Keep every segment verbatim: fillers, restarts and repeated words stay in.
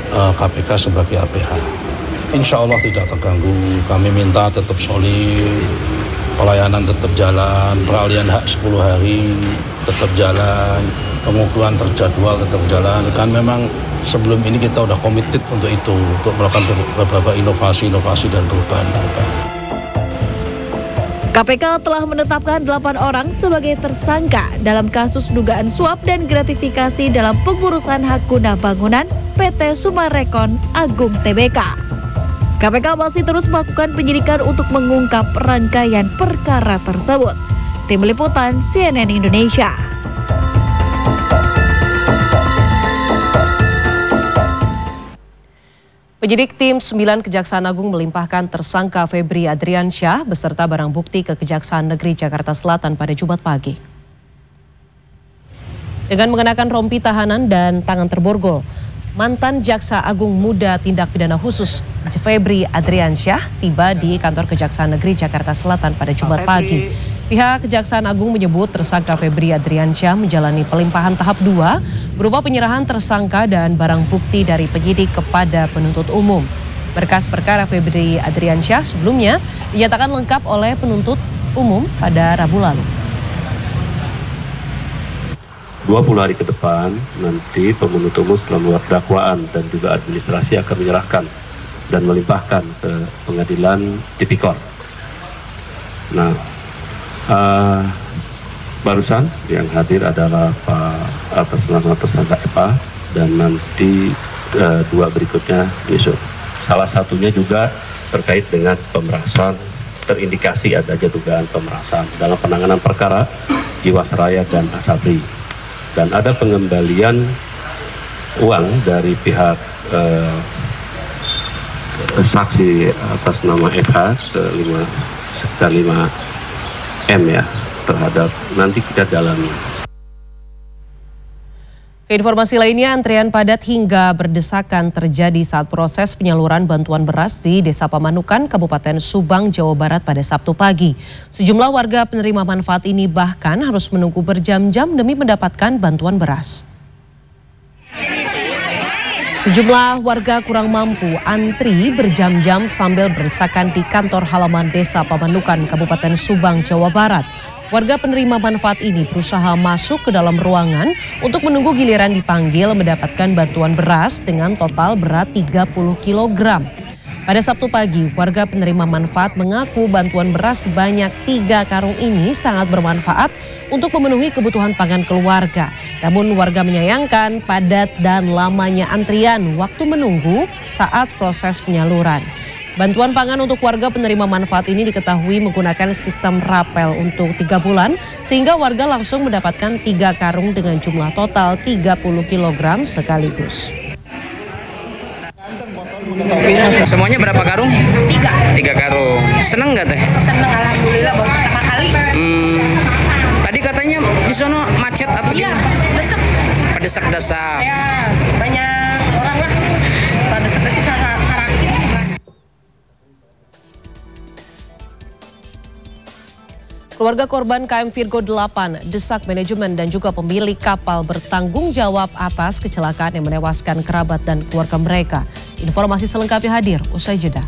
uh, K P K sebagai A P H. Insya Allah tidak terganggu. Kami minta tetap solid, pelayanan tetap jalan, peralihan hak sepuluh hari tetap jalan, pengukuran terjadwal tetap jalan. Kan memang sebelum ini kita udah komited untuk itu, untuk melakukan beberapa inovasi-inovasi dan perubahan-perubahan. K P K telah menetapkan delapan orang sebagai tersangka dalam kasus dugaan suap dan gratifikasi dalam pengurusan hak guna bangunan P T Sumarekon Agung T B K. K P K masih terus melakukan penyidikan untuk mengungkap rangkaian perkara tersebut. Tim Liputan C N N Indonesia. Penyidik Tim sembilan Kejaksaan Agung melimpahkan tersangka Febri Adriansyah beserta barang bukti ke Kejaksaan Negeri Jakarta Selatan pada Jumat pagi. Dengan mengenakan rompi tahanan dan tangan terborgol, mantan Jaksa Agung Muda Tindak Pidana Khusus Febri Adriansyah tiba di kantor Kejaksaan Negeri Jakarta Selatan pada Jumat pagi. Pihak Kejaksaan Agung menyebut tersangka Febri Adriansyah menjalani pelimpahan tahap dua berupa penyerahan tersangka dan barang bukti dari penyidik kepada penuntut umum. Berkas perkara Febri Adriansyah sebelumnya dinyatakan lengkap oleh penuntut umum pada Rabu lalu. dua puluh hari ke depan nanti penuntut umum setelah membuat dakwaan dan juga administrasi akan menyerahkan dan melimpahkan ke pengadilan tipikor. Nah, uh, barusan yang hadir adalah Pak atas nama tersangka F A dan nanti uh, dua berikutnya besok. Salah satunya juga terkait dengan pemerasan, terindikasi adanya dugaan pemerasan dalam penanganan perkara Jiwasraya dan Asabri. Dan ada pengembalian uang dari pihak eh, saksi atas nama F H sekitar lima M ya, terhadap nanti kita dalami. Keinformasi lainnya, antrian padat hingga berdesakan terjadi saat proses penyaluran bantuan beras di Desa Pamanukan, Kabupaten Subang, Jawa Barat pada Sabtu pagi. Sejumlah warga penerima manfaat ini bahkan harus menunggu berjam-jam demi mendapatkan bantuan beras. Sejumlah warga kurang mampu antri berjam-jam sambil berdesakan di kantor halaman Desa Pamanukan, Kabupaten Subang, Jawa Barat. Warga penerima manfaat ini berusaha masuk ke dalam ruangan untuk menunggu giliran dipanggil mendapatkan bantuan beras dengan total berat tiga puluh kilogram. Pada Sabtu pagi, warga penerima manfaat mengaku bantuan beras sebanyak tiga karung ini sangat bermanfaat untuk memenuhi kebutuhan pangan keluarga. Namun warga menyayangkan padat dan lamanya antrian waktu menunggu saat proses penyaluran. Bantuan pangan untuk warga penerima manfaat ini diketahui menggunakan sistem rapel untuk tiga bulan sehingga warga langsung mendapatkan tiga karung dengan jumlah total tiga puluh kilogram sekaligus. Semuanya berapa karung? Tiga. Tiga karung. Seneng nggak teh? Seneng, alhamdulillah baru pertama kali. Hmm, tadi katanya di sono macet atau iya, gimana? desek. Desek-desek. Ya, banyak orang lah. Pada desek-desek sarang. Keluarga korban K M Virgo delapan desak manajemen dan juga pemilik kapal bertanggung jawab atas kecelakaan yang menewaskan kerabat dan keluarga mereka. Informasi selengkapnya hadir usai jeda.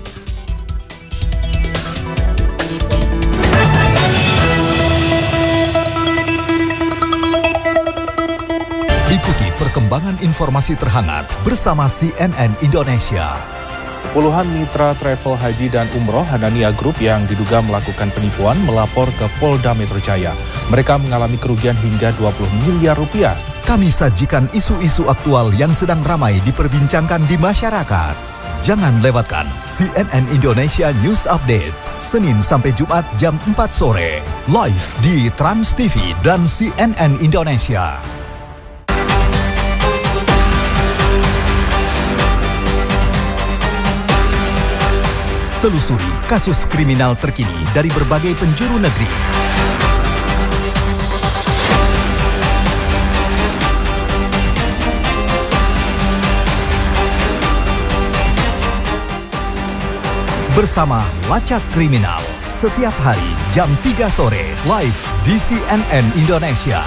Ikuti perkembangan informasi terhangat bersama C N N Indonesia. Puluhan mitra travel haji dan umroh Hanania Group yang diduga melakukan penipuan melapor ke Polda Metro Jaya. Mereka mengalami kerugian hingga dua puluh miliar rupiah. Kami sajikan isu-isu aktual yang sedang ramai diperbincangkan di masyarakat. Jangan lewatkan C N N Indonesia News Update, Senin sampai Jumat jam empat sore, live di Trans T V dan C N N Indonesia. Telusuri kasus kriminal terkini dari berbagai penjuru negeri. Bersama Lacak Kriminal, setiap hari jam tiga sore, live di C N N Indonesia.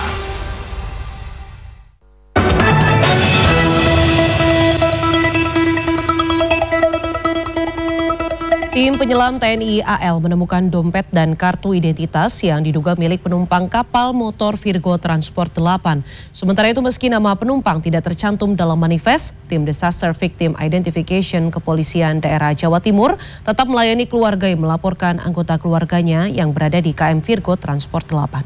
Tim penyelam T N I A L menemukan dompet dan kartu identitas yang diduga milik penumpang kapal motor Virgo Transport delapan. Sementara itu meski nama penumpang tidak tercantum dalam manifest, tim Disaster Victim Identification Kepolisian Daerah Jawa Timur tetap melayani keluarga yang melaporkan anggota keluarganya yang berada di K M Virgo Transport delapan.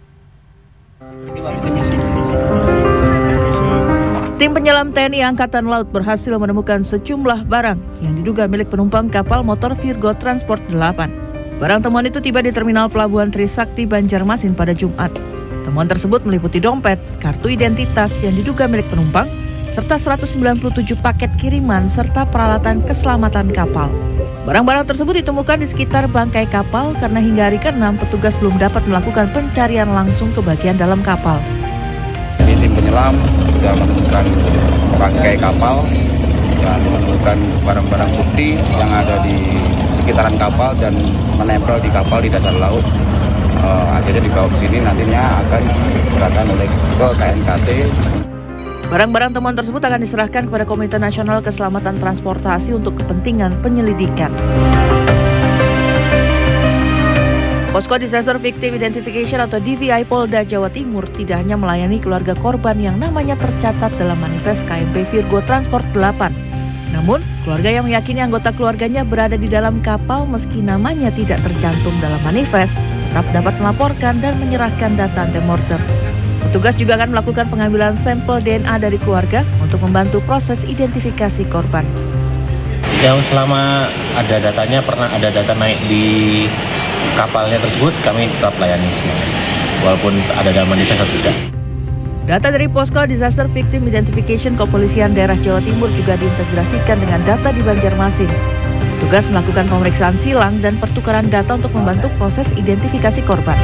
Tim penyelam T N I Angkatan Laut berhasil menemukan sejumlah barang yang diduga milik penumpang kapal motor Virgo Transport delapan. Barang temuan itu tiba di Terminal Pelabuhan Trisakti, Banjarmasin pada Jumat. Temuan tersebut meliputi dompet, kartu identitas yang diduga milik penumpang, serta seratus sembilan puluh tujuh paket kiriman serta peralatan keselamatan kapal. Barang-barang tersebut ditemukan di sekitar bangkai kapal karena hingga hari keenam petugas belum dapat melakukan pencarian langsung ke bagian dalam kapal. Jadi tim penyelam sudah menemukan bangkai kapal dan menemukan barang-barang bukti yang ada di sekitaran kapal dan menempel di kapal di dasar laut. Uh, akhirnya dibawa ke sini, nantinya akan diserahkan oleh ke K N K T. Barang-barang temuan tersebut akan diserahkan kepada Komite Nasional Keselamatan Transportasi untuk kepentingan penyelidikan. Posko Disaster Victim Identification atau D V I Polda Jawa Timur tidak hanya melayani keluarga korban yang namanya tercatat dalam manifest K M P Virgo Transport delapan. Namun, keluarga yang meyakini anggota keluarganya berada di dalam kapal meski namanya tidak tercantum dalam manifest, tetap dapat melaporkan dan menyerahkan data antemortem. Petugas juga akan melakukan pengambilan sampel D N A dari keluarga untuk membantu proses identifikasi korban. Yang selama ada datanya, pernah ada data naik di kapalnya tersebut, kami tetap layani semuanya, walaupun ada dalam manifest atau tidak. Data dari Posko Disaster Victim Identification Kepolisian Daerah Jawa Timur juga diintegrasikan dengan data di Banjarmasin. Petugas melakukan pemeriksaan silang dan pertukaran data untuk membantu proses identifikasi korban.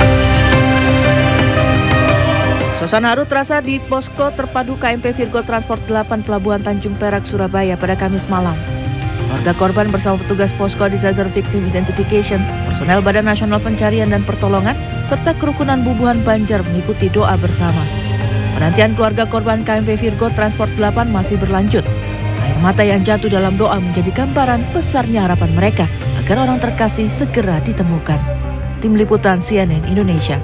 Suasana haru terasa di Posko Terpadu K M P Virgo Transport delapan Pelabuhan Tanjung Perak, Surabaya pada Kamis malam. Warga korban bersama petugas Posko Disaster Victim Identification, personel Badan Nasional Pencarian dan Pertolongan, serta kerukunan Bubuhan Banjar mengikuti doa bersama. Penantian keluarga korban K M P Virgo Transport delapan masih berlanjut. Air mata yang jatuh dalam doa menjadi gambaran besarnya harapan mereka agar orang terkasih segera ditemukan. Tim Liputan C N N Indonesia.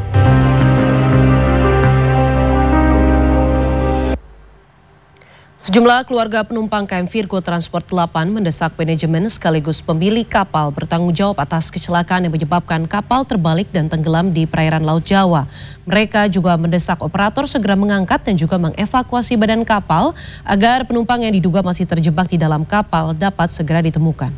Sejumlah keluarga penumpang K M Virgo Transport delapan mendesak manajemen sekaligus pemilik kapal bertanggung jawab atas kecelakaan yang menyebabkan kapal terbalik dan tenggelam di perairan Laut Jawa. Mereka juga mendesak operator segera mengangkat dan juga mengevakuasi badan kapal agar penumpang yang diduga masih terjebak di dalam kapal dapat segera ditemukan.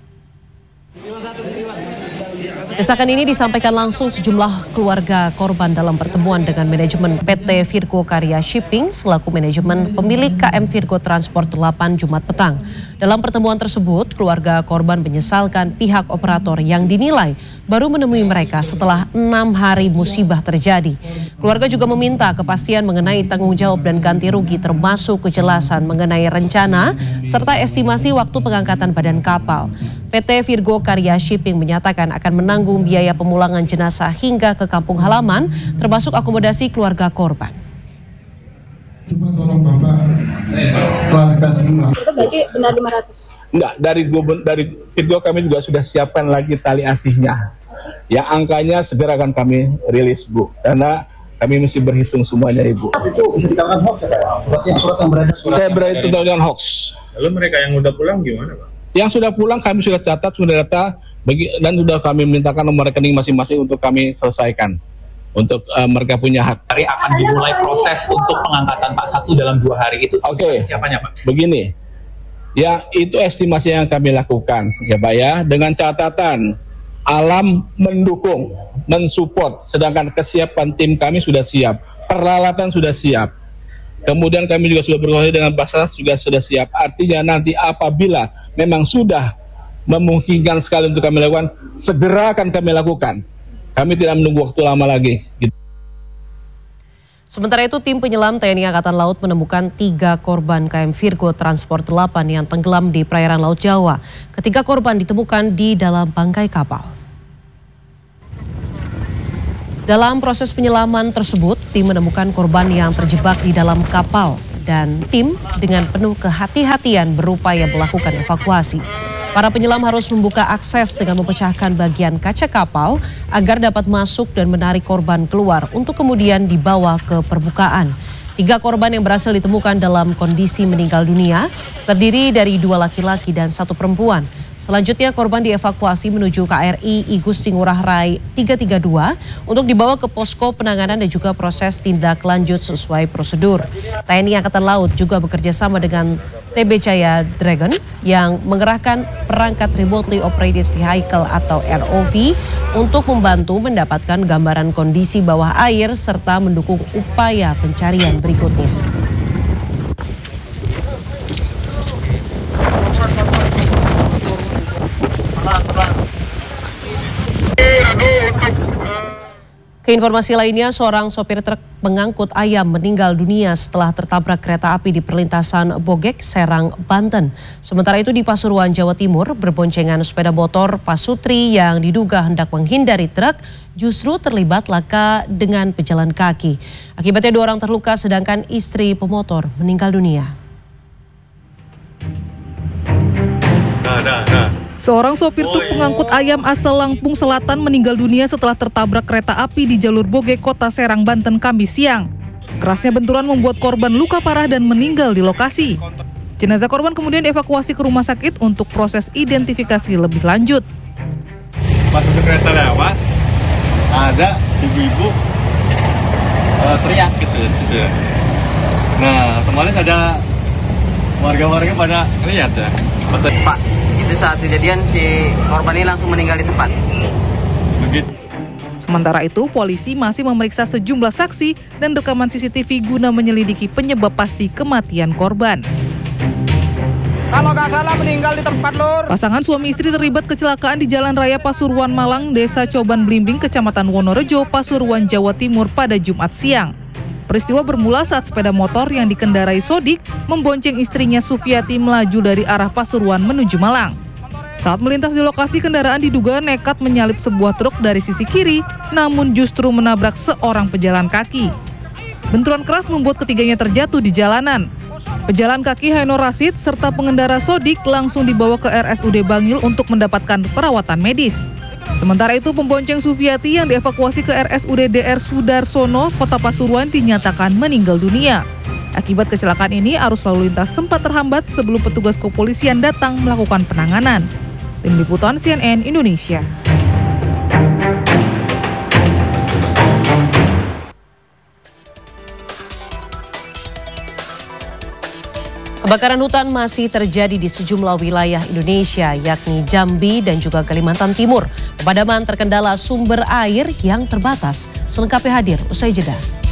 Desakan ini disampaikan langsung sejumlah keluarga korban dalam pertemuan dengan manajemen P T Virgo Karya Shipping selaku manajemen pemilik K M Virgo Transport delapan Jumat petang. Dalam pertemuan tersebut, keluarga korban menyesalkan pihak operator yang dinilai baru menemui mereka setelah enam hari musibah terjadi. Keluarga juga meminta kepastian mengenai tanggung jawab dan ganti rugi termasuk kejelasan mengenai rencana serta estimasi waktu pengangkatan badan kapal. P T Virgo Karya Shipping menyatakan akan menanggung biaya pemulangan jenazah hingga ke kampung halaman, termasuk akomodasi keluarga korban. Cuma tolong Bapak klarifikasi. Itu berarti benar lima ratus? Enggak, dari dari Virgo kami juga sudah siapkan lagi tali asihnya. Ya, angkanya segera akan kami rilis, Bu. Karena kami mesti berhitung semuanya, Ibu. Itu bisa dikatakan hoax ya, Pak? Yang surat yang beredar. Saya berani itu dengan hoax. Lalu mereka yang udah pulang gimana, Pak? Yang sudah pulang kami sudah catat, sudah data, bagi, dan sudah kami mintakan nomor rekening masing-masing untuk kami selesaikan. Untuk uh, mereka punya hak. Hari akan dimulai proses untuk pengangkatan Pak Satu dalam dua hari itu. Oke. Okay. Siapanya, Pak? Begini, ya itu estimasi yang kami lakukan, ya Pak ya, dengan catatan alam mendukung, mensupport, sedangkan kesiapan tim kami sudah siap, peralatan sudah siap. Kemudian kami juga sudah berkoordinasi dengan Basarnas juga sudah siap. Artinya nanti apabila memang sudah memungkinkan sekali untuk kami lakukan, segera akan kami lakukan. Kami tidak menunggu waktu lama lagi. Sementara itu, tim penyelam T N I Angkatan Laut menemukan tiga korban K M Virgo Transport delapan yang tenggelam di perairan Laut Jawa. Ketiga korban ditemukan di dalam bangkai kapal. Dalam proses penyelaman tersebut, tim menemukan korban yang terjebak di dalam kapal dan tim dengan penuh kehati-hatian berupaya melakukan evakuasi. Para penyelam harus membuka akses dengan memecahkan bagian kaca kapal agar dapat masuk dan menarik korban keluar untuk kemudian dibawa ke permukaan. Tiga korban yang berhasil ditemukan dalam kondisi meninggal dunia terdiri dari dua laki-laki dan satu perempuan. Selanjutnya korban dievakuasi menuju K R I I Gusti Ngurah Rai tiga tiga dua untuk dibawa ke posko penanganan dan juga proses tindak lanjut sesuai prosedur. T N I Angkatan Laut juga bekerja sama dengan T B Jaya Dragon yang mengerahkan perangkat remotely operated vehicle atau R O V untuk membantu mendapatkan gambaran kondisi bawah air serta mendukung upaya pencarian berikutnya. Ke informasi lainnya, seorang sopir truk pengangkut ayam meninggal dunia setelah tertabrak kereta api di perlintasan Bogek, Serang, Banten. Sementara itu di Pasuruan, Jawa Timur, berboncengan sepeda motor pasutri yang diduga hendak menghindari truk justru terlibat laka dengan pejalan kaki. Akibatnya dua orang terluka sedangkan istri pemotor meninggal dunia. Nah, nah, nah. Seorang sopir truk pengangkut ayam asal Lampung Selatan meninggal dunia setelah tertabrak kereta api di jalur Bogek, Kota Serang, Banten, Kamis siang. Kerasnya benturan membuat korban luka parah dan meninggal di lokasi. Jenazah korban kemudian dievakuasi ke rumah sakit untuk proses identifikasi lebih lanjut. Pas udah kereta lewat, ada ibu-ibu uh, teriak gitu, gitu. Nah, kemarin ada warga-warga pada lihat ya. Pak, itu saat kejadian si korban ini langsung meninggal di tempat. Begitu. Sementara itu, polisi masih memeriksa sejumlah saksi dan rekaman C C T V guna menyelidiki penyebab pasti kematian korban. Kalau nggak salah meninggal di tempat, Lur. Pasangan suami istri terlibat kecelakaan di Jalan Raya Pasuruan Malang, Desa Coban Blimbing, Kecamatan Wonorejo, Pasuruan, Jawa Timur pada Jumat siang. Peristiwa bermula saat sepeda motor yang dikendarai Sodik membonceng istrinya Sufiati melaju dari arah Pasuruan menuju Malang. Saat melintas di lokasi, kendaraan diduga nekat menyalip sebuah truk dari sisi kiri, namun justru menabrak seorang pejalan kaki. Benturan keras membuat ketiganya terjatuh di jalanan. Pejalan kaki Haino Rasid serta pengendara Sodik langsung dibawa ke R S U D Bangil untuk mendapatkan perawatan medis. Sementara itu, pembonceng Sufiati yang dievakuasi ke R S U D D R Sudarsono, Kota Pasuruan dinyatakan meninggal dunia. Akibat kecelakaan ini, arus lalu lintas sempat terhambat sebelum petugas kepolisian datang melakukan penanganan. Tim Liputan C N N Indonesia. Kebakaran hutan masih terjadi di sejumlah wilayah Indonesia, yakni Jambi dan juga Kalimantan Timur. Pemadaman terkendala sumber air yang terbatas. Selengkapnya hadir usai jeda.